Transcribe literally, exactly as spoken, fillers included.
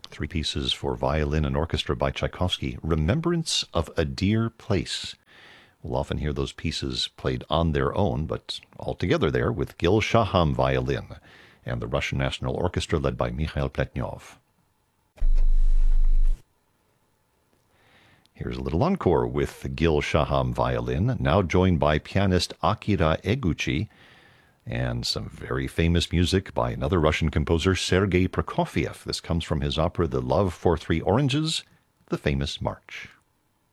Three pieces for violin and orchestra by Tchaikovsky. Remembrance of a Dear Place. We'll often hear those pieces played on their own, but all together there with Gil Shaham violin and the Russian National Orchestra led by Mikhail Pletnyov. Here's a little encore with Gil Shaham violin, now joined by pianist Akira Eguchi, and some very famous music by another Russian composer, Sergei Prokofiev. This comes from his opera The Love for Three Oranges, the famous march.